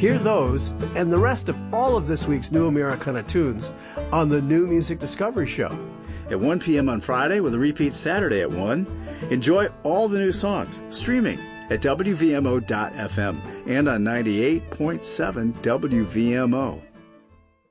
Hear those and the rest of all of this week's New Americana tunes on the New Music Discovery Show. At 1 p.m. on Friday with a repeat Saturday at 1. Enjoy all the new songs streaming at WVMO.FM and on 98.7 WVMO.